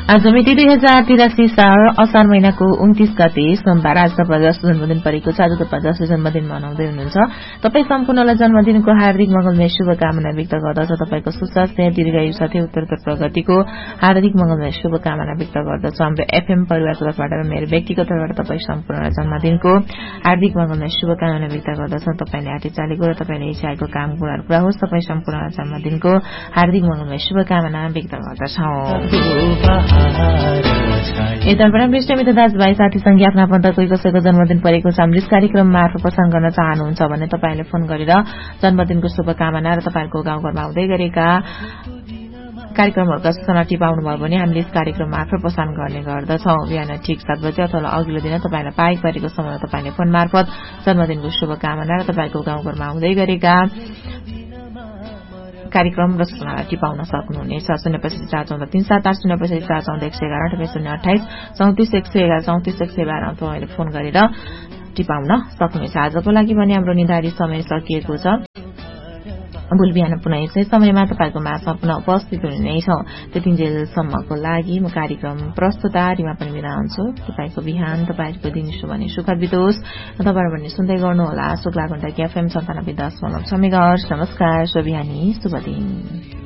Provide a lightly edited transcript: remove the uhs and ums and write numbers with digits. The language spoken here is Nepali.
आज मिति 2083 साल असार महिनाको 29 गते सोमबार। आज तपाईको जन्मदिन परेको छ। आज तपाईँ जसले जन्मदिन मनाउँदै हुनुहुन्छ तपाईँ सम्पूर्णलाई जन्मदिनको हार्दिक मंगलमय शुभकामना व्यक्त गर्दछ। तपाईको सुस्वास्थ्य दीर्घायु साथै उत्तरोत्तर प्रगतिको हार्दिक मंगलमय शुभकामना व्यक्त गर्दछ। हाम्रो एफएम परिवारको तर्फबाट र मेरो व्यक्तिगत तर्फबाट तपाईँ सम्पूर्णलाई जन्मदिनको हार्दिक मंगलमय शुभकामना व्यक्त गर्दछ। तपाईले आँटी चालेको र तपाईले इच्छाएको काम पूरा पुरा होस्। तपाईँ सम्पूर्णलाई जन्मदिनको हार्दिक मंगलमय शुभकामना व्यक्त गर्दछौं। यताबाट विष्णुमित दाजुभाइ साथी संघी आफ्ना आफन्त कोही कसैको जन्मदिन परेको छ हाम्रो कार्यक्रम मार्फत प्रसारण गर्न चाहनुहुन्छ भने तपाईले फोन गरेर जन्मदिनको शुभकामना र तपाईको गाउँघरमा हुँदै गरेका कार्यक्रमहरुका सूचना टिपाउनुभयो भने हामीले यस कार्यक्रम मार्फत प्रसारण गर्ने गर्दछौं। बिहान ठिक 7 बजे अथवा अघिल्लो दिन तपाईलाई पाएक परेको समयमा तपाईले फोन मार्फत जन्मदिनको शुभकामना र तपाईको गाउँघरमा हुँदै गरेका कार्यक्रम र सूचनालाई टिपाउन सक्नुहुनेछ। 0544373 0544111 028 3411 3411 तपाईले फोन गरेर टिपाउन सक्नुहुनेछ। आजको लागि भने हाम्रो निर्धारित समय सकिएको छ। भोलि बिहान पुनः यसै समयमा तपाईको माझमा पुनः उपस्थित हुने छौं। त्यतिन्जेलसम्मको लागि म कार्यक्रम प्रस्तुता रिमा पनि बिदा हुन्छु। तपाईको बिहान तपाईको दिन शुभ अनि सुखद बितोस्। तपाईहरु पनि सुन्दै गर्नुहोला शुक्ला घण्टा एफएम 97.10 मेगाहर्ज। नमस्कार, शुभ बिहानी, शुभ दिन।